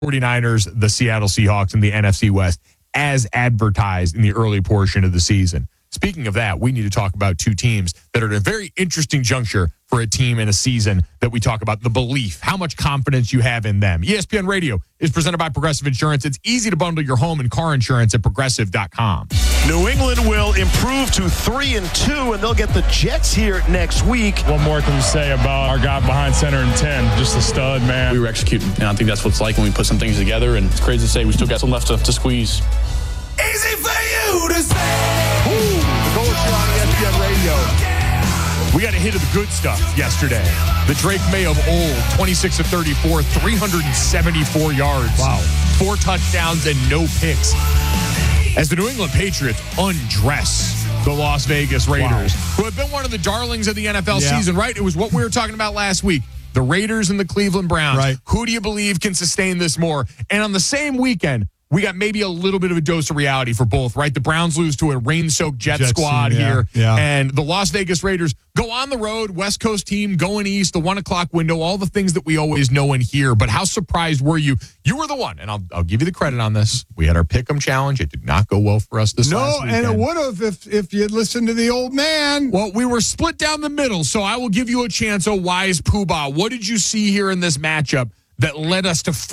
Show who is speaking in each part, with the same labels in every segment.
Speaker 1: 49ers, the Seattle Seahawks, and the NFC West as advertised in the early portion of the season. Speaking of that, we need to talk about two teams that are at a very interesting juncture for a team in a season that we talk about, the belief, how much confidence you have in them. ESPN Radio is presented by Progressive Insurance. It's easy to bundle your home and car insurance at Progressive.com.
Speaker 2: New England will improve to 3-2, and they'll get the Jets here next week.
Speaker 3: What more can we say about our guy behind center and 10? Just a stud, man.
Speaker 4: We were executing, and I think that's what it's like when we put some things together, and it's crazy to say we still got some left to squeeze.
Speaker 5: Easy for you to say.
Speaker 1: The Gold Show on ESPN Radio. We got a hit of the good stuff yesterday. The Drake May of old, 26 of 34, 374 yards.
Speaker 6: Wow.
Speaker 1: 4 touchdowns and no picks. As the New England Patriots undress the Las Vegas Raiders, who have been one of the darlings of the NFL season, right? It was what we were talking about last week. The Raiders and the Cleveland Browns.
Speaker 6: Right.
Speaker 1: Who do you believe can sustain this more? And on the same weekend, we got maybe a little bit of a dose of reality for both, right? The Browns lose to a rain-soaked Jets squad here.
Speaker 6: Yeah.
Speaker 1: And the Las Vegas Raiders go on the road, West Coast team, going east, the 1 o'clock window, all the things that we always know and hear. But how surprised were you? You were the one, and I'll give you the credit on this. We had our Pick'em challenge. It did not go well for us this last weekend.
Speaker 6: And it would have if you'd listened to the old man.
Speaker 1: Well, we were split down the middle, so I will give you a chance, oh wise poobah. What did you see here in this matchup that led us to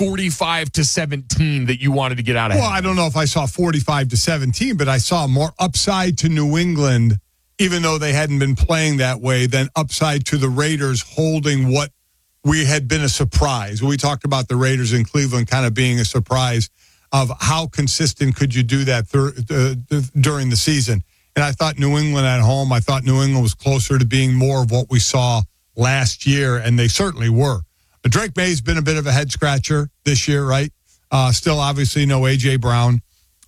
Speaker 1: 45-17 that you wanted to get out of?
Speaker 6: Well, I don't know if I saw 45-17, but I saw more upside to New England, even though they hadn't been playing that way, than upside to the Raiders holding what we had been a surprise. We talked about the Raiders in Cleveland kind of being a surprise of how consistent could you do that during the season. And I thought New England at home, I thought New England was closer to being more of what we saw last year, and they certainly were. Drake May's been a bit of a head scratcher this year, right? Still, obviously, no A.J. Brown.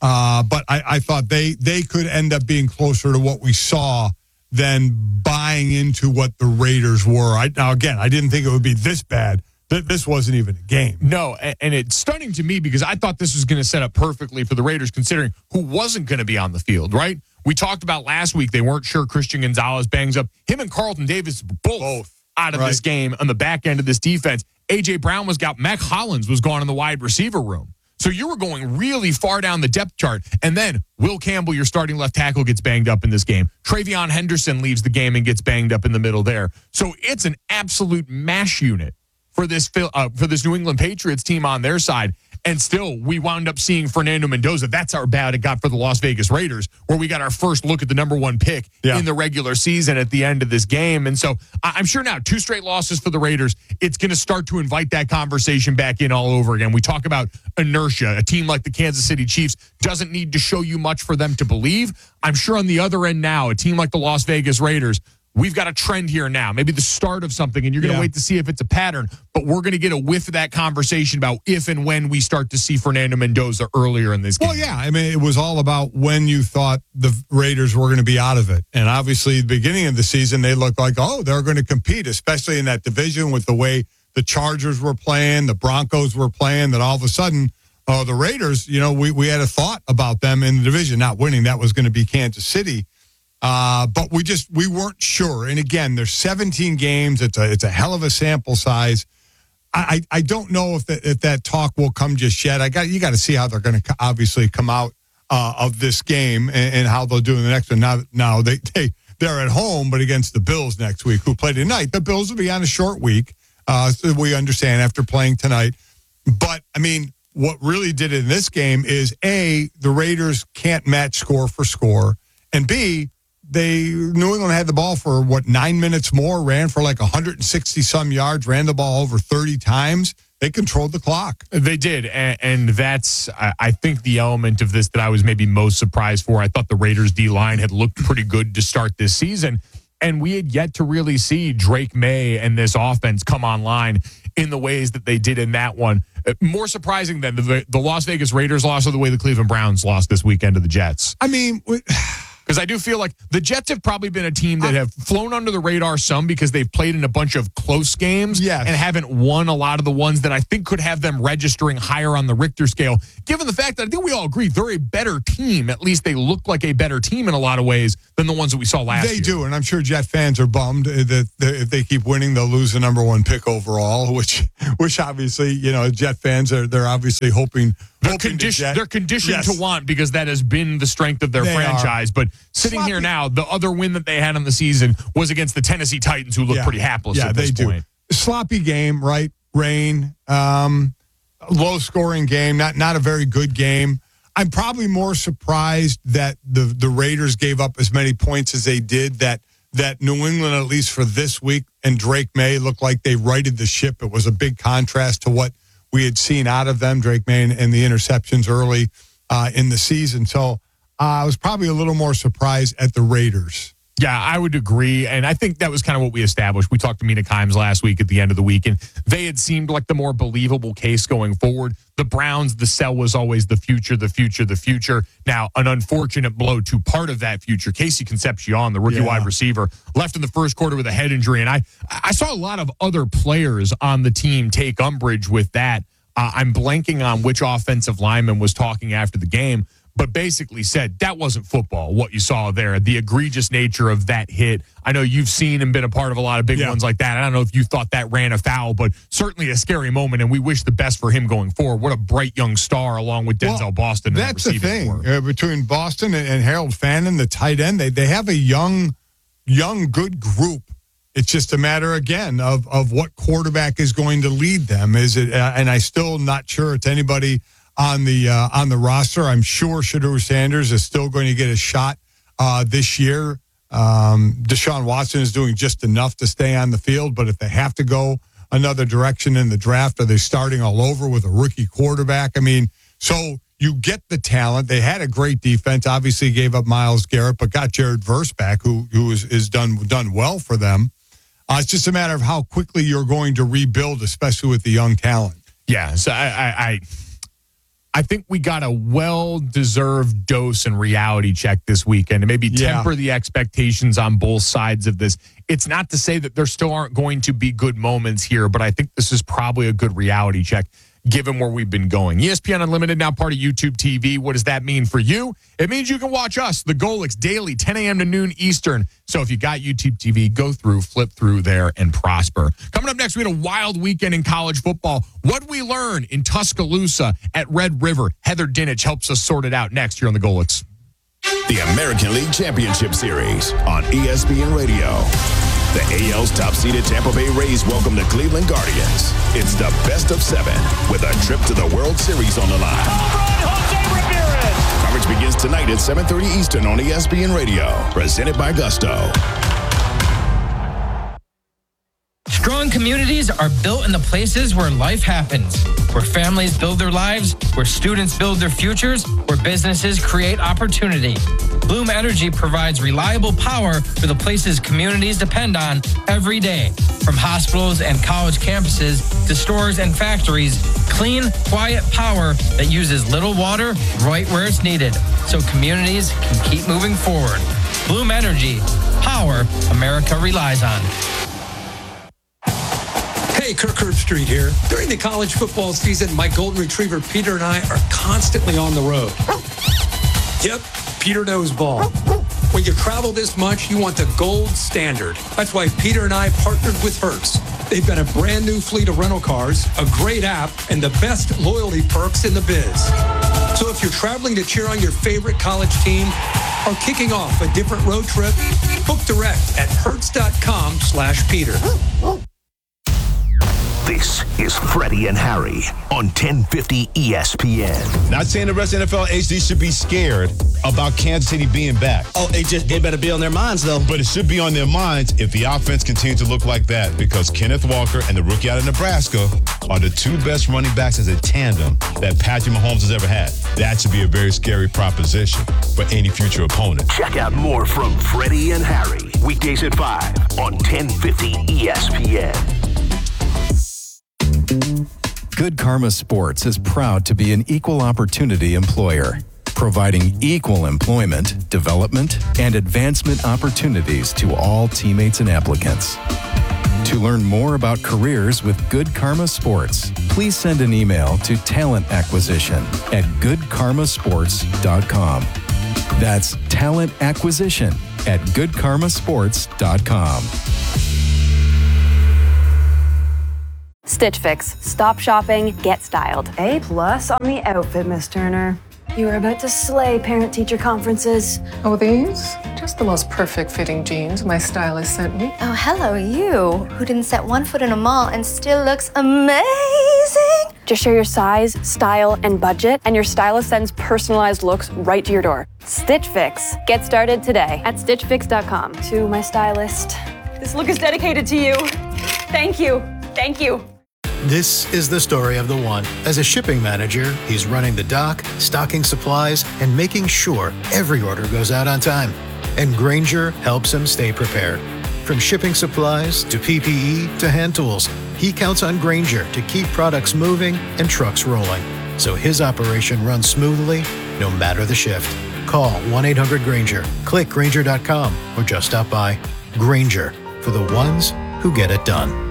Speaker 6: But I thought they could end up being closer to what we saw than buying into what the Raiders were. Now, again, I didn't think it would be this bad. This wasn't even a game.
Speaker 1: No, and it's stunning to me because I thought this was going to set up perfectly for the Raiders, considering who wasn't going to be on the field, right? We talked about last week, they weren't sure Christian Gonzalez bangs up. Him and Carlton Davis both out of this game on the back end of this defense. A.J. Brown was out. Mac Hollins was gone in the wide receiver room. So you were going really far down the depth chart. And then Will Campbell, your starting left tackle, gets banged up in this game. Travion Henderson leaves the game and gets banged up in the middle there. So it's an absolute mash unit for this New England Patriots team on their side. And still, we wound up seeing Fernando Mendoza. That's how bad it got for the Las Vegas Raiders, where we got our first look at the number 1 pick in the regular season at the end of this game. And so I'm sure now 2 straight losses for the Raiders, it's going to start to invite that conversation back in all over again. We talk about inertia. A team like the Kansas City Chiefs doesn't need to show you much for them to believe. I'm sure on the other end now, a team like the Las Vegas Raiders, we've got a trend here now, maybe the start of something, and you're going to wait to see if it's a pattern. But we're going to get a whiff of that conversation about if and when we start to see Fernando Mendoza earlier in this game.
Speaker 6: Well, yeah. I mean, it was all about when you thought the Raiders were going to be out of it. And obviously, the beginning of the season, they looked like, they're going to compete, especially in that division with the way the Chargers were playing, the Broncos were playing, that all of a sudden, the Raiders, we had a thought about them in the division not winning. That was going to be Kansas City. But we weren't sure. And again, there's 17 games. It's a hell of a sample size. I don't know if that talk will come just yet. You got to see how they're going to obviously come out of this game and how they'll do in the next one. Now they're at home, but against the Bills next week, who play tonight. The Bills will be on a short week. So we understand after playing tonight. But I mean, what really did it in this game is A, the Raiders can't match score for score, and B, New England had the ball for 9 minutes more, ran for like 160 some yards, ran the ball over 30 times. They controlled the clock.
Speaker 1: They did, and that's, I think, the element of this that I was maybe most surprised for. I thought the Raiders' D-line had looked pretty good to start this season, and we had yet to really see Drake May and this offense come online in the ways that they did in that one. More surprising than the Las Vegas Raiders lost or the way the Cleveland Browns lost this weekend to the Jets.
Speaker 6: I mean...
Speaker 1: because I do feel like the Jets have probably been a team that have flown under the radar some because they've played in a bunch of close games and haven't won a lot of the ones that I think could have them registering higher on the Richter scale, given the fact that I think we all agree they're a better team. At least they look like a better team in a lot of ways than the ones that we saw last year.
Speaker 6: They do, and I'm sure Jet fans are bummed that if they keep winning, they'll lose the number 1 pick overall, which obviously, Jet fans they're obviously hoping.
Speaker 1: They're conditioned to want, because that has been the strength of their franchise. But sitting here now, the other win that they had on the season was against the Tennessee Titans, who look pretty hapless at this point.
Speaker 6: Sloppy game, right? Rain, low-scoring game, not a very good game. I'm probably more surprised that the Raiders gave up as many points as they did, that New England, at least for this week, and Drake May looked like they righted the ship. It was a big contrast to what we had seen out of them, Drake May and the interceptions early in the season. So I was probably a little more surprised at the Raiders.
Speaker 1: Yeah, I would agree. And I think that was kind of what we established. We talked to Mina Kimes last week at the end of the week, and they had seemed like the more believable case going forward. The Browns, the sell was always the future, the future, the future. Now, an unfortunate blow to part of that future. Casey Concepcion, the rookie wide receiver, left in the first quarter with a head injury. And I saw a lot of other players on the team take umbrage with that. I'm blanking on which offensive lineman was talking after the game, but basically said that wasn't football, what you saw there, the egregious nature of that hit. I know you've seen and been a part of a lot of big ones like that. I don't know if you thought that ran afoul, but certainly a scary moment, and we wish the best for him going forward. What a bright young star along with Denzel Boston.
Speaker 6: That's the thing. Between Boston and Harold Fannin, the tight end, they have a young, good group. It's just a matter, again, of what quarterback is going to lead them. Is it? And I'm still not sure it's anybody on the roster. I'm sure Shedeur Sanders is still going to get a shot this year. Deshaun Watson is doing just enough to stay on the field, but if they have to go another direction in the draft, are they starting all over with a rookie quarterback? I mean, so you get the talent. They had a great defense. Obviously gave up Myles Garrett, but got Jared Verse back, who is done well for them. It's just a matter of how quickly you're going to rebuild, especially with the young talent.
Speaker 1: Yeah, so I think we got a well-deserved dose and reality check this weekend, and maybe temper the expectations on both sides of this. It's not to say that there still aren't going to be good moments here, but I think this is probably a good reality check given where we've been going. ESPN Unlimited, now part of YouTube TV. What does that mean for you? It means you can watch us, the Golics, daily, 10 a.m. to noon Eastern. So if you got YouTube TV, go through, flip through there, and prosper. Coming up next, we had a wild weekend in college football. What we learn in Tuscaloosa at Red River. Heather Dinich helps us sort it out next here on the Golics.
Speaker 7: The American League Championship Series on ESPN Radio. The AL's top-seeded Tampa Bay Rays welcome the Cleveland Guardians. It's the best of 7 with a trip to the World Series on the line. Coverage begins tonight at 7:30 Eastern on ESPN Radio. Presented by Gusto.
Speaker 8: Strong communities are built in the places where life happens, where families build their lives, where students build their futures, where businesses create opportunity. Bloom Energy provides reliable power for the places communities depend on every day. From hospitals and college campuses to stores and factories, clean, quiet power that uses little water right where it's needed, so communities can keep moving forward. Bloom Energy, power America relies on.
Speaker 9: Hey, Kirk Herbstreit here. During the college football season, my golden retriever Peter and I are constantly on the road. Yep, Peter knows ball. When you travel this much, you want the gold standard. That's why Peter and I partnered with Hertz. They've got a brand new fleet of rental cars, a great app, and the best loyalty perks in the biz. So if you're traveling to cheer on your favorite college team or kicking off a different road trip, book direct at hertz.com/Peter.
Speaker 7: This is Freddie and Harry on 1050 ESPN.
Speaker 10: Not saying the rest of NFL HD should be scared about Kansas City being back.
Speaker 11: Oh, it better be on their minds, though.
Speaker 10: But it should be on their minds if the offense continues to look like that, because Kenneth Walker and the rookie out of Nebraska are the two best running backs as a tandem that Patrick Mahomes has ever had. That should be a very scary proposition for any future opponent.
Speaker 7: Check out more from Freddie and Harry, weekdays at 5 on 1050 ESPN.
Speaker 12: Good Karma Sports is proud to be an equal opportunity employer, providing equal employment, development, and advancement opportunities to all teammates and applicants. To learn more about careers with Good Karma Sports, please send an email to talentacquisition@goodkarmasports.com. That's talentacquisition@goodkarmasports.com.
Speaker 13: Stitch Fix. Stop shopping, get styled.
Speaker 14: A+ on the outfit, Miss Turner. You were about to slay parent-teacher conferences.
Speaker 15: Oh, these? Just the most perfect fitting jeans my stylist sent me.
Speaker 16: Oh, hello, you, who didn't set one foot in a mall and still looks amazing.
Speaker 13: Just share your size, style, and budget, and your stylist sends personalized looks right to your door. Stitch Fix. Get started today at stitchfix.com.
Speaker 14: To my stylist, this look is dedicated to you. Thank you. Thank you.
Speaker 17: This is the story of the one. As a shipping manager, he's running the dock, stocking supplies, and making sure every order goes out on time. And Grainger helps him stay prepared. From shipping supplies to PPE to hand tools, he counts on Grainger to keep products moving and trucks rolling, so his operation runs smoothly no matter the shift. Call 1-800-GRAINGER, click Grainger.com, or just stop by. Grainger, for the ones who get it done.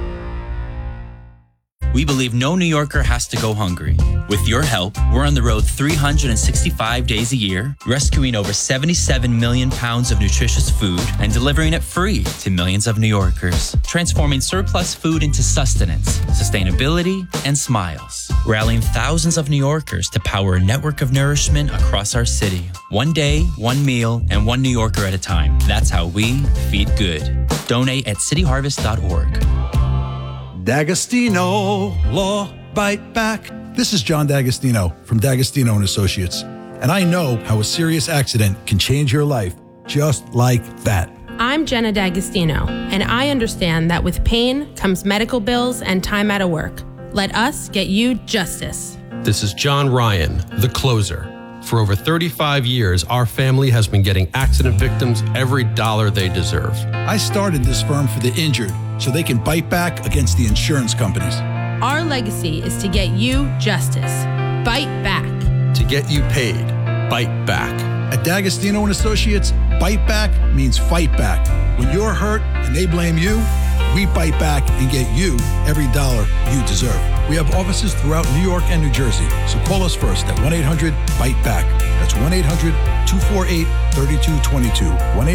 Speaker 18: We believe no New Yorker has to go hungry. With your help, we're on the road 365 days a year, rescuing over 77 million pounds of nutritious food and delivering it free to millions of New Yorkers, transforming surplus food into sustenance, sustainability, and smiles, rallying thousands of New Yorkers to power a network of nourishment across our city. One day, one meal, and one New Yorker at a time. That's how we feed good. Donate at cityharvest.org.
Speaker 19: D'Agostino Law Bite Back. This is John D'Agostino from D'Agostino & Associates, and I know how a serious accident can change your life just like that.
Speaker 20: I'm Jenna D'Agostino, and I understand that with pain comes medical bills and time out of work. Let us get you justice.
Speaker 21: This is John Ryan, the closer. For over 35 years, our family has been getting accident victims every dollar they deserve.
Speaker 19: I started this firm for the injured so they can bite back against the insurance companies.
Speaker 20: Our legacy is to get you justice. Bite back.
Speaker 21: To get you paid. Bite back.
Speaker 19: At D'Agostino & Associates, bite back means fight back. When you're hurt and they blame you, we bite back and get you every dollar you deserve. We have offices throughout New York and New Jersey, so call us first at 1-800-BITE-BACK. That's 1-800-248-3222.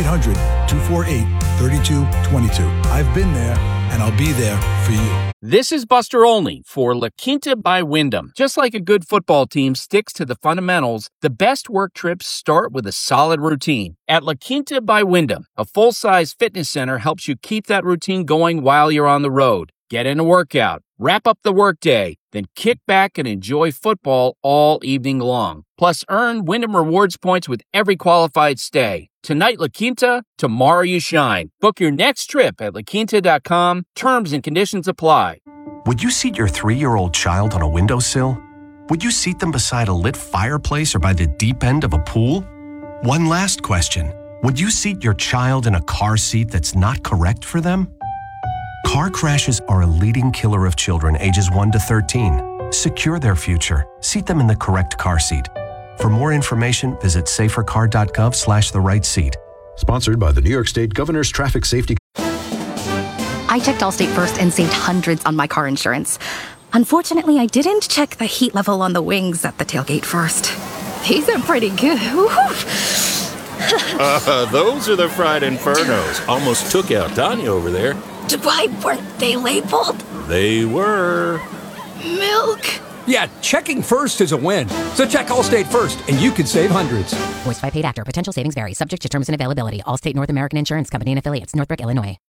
Speaker 19: 1-800-248-3222. I've been there, and I'll be there for you.
Speaker 22: This is Buster Olney for La Quinta by Wyndham. Just like a good football team sticks to the fundamentals, the best work trips start with a solid routine. At La Quinta by Wyndham, a full-size fitness center helps you keep that routine going while you're on the road. Get in a workout, wrap up the workday, then kick back and enjoy football all evening long. Plus, earn Wyndham Rewards points with every qualified stay. Tonight, La Quinta, tomorrow you shine. Book your next trip at laquinta.com. Terms and conditions apply.
Speaker 23: Would you seat your 3-year-old child on a windowsill? Would you seat them beside a lit fireplace or by the deep end of a pool? One last question. Would you seat your child in a car seat that's not correct for them? Car crashes are a leading killer of children ages 1 to 13. Secure their future. Seat them in the correct car seat. For more information, visit safercar.gov/the-right-seat.
Speaker 24: Sponsored by the New York State Governor's Traffic Safety.
Speaker 25: I checked Allstate first and saved hundreds on my car insurance. Unfortunately, I didn't check the heat level on the wings at the tailgate first. These are pretty good.
Speaker 26: Those are the fried infernos. Almost took out Tanya over there.
Speaker 25: Why weren't they labeled?
Speaker 26: They were.
Speaker 25: Milk.
Speaker 9: Yeah, checking first is a win. So check Allstate first, and you could save hundreds.
Speaker 27: Voiced by paid actor. Potential savings vary. Subject to terms and availability. Allstate North American Insurance Company and affiliates. Northbrook, Illinois.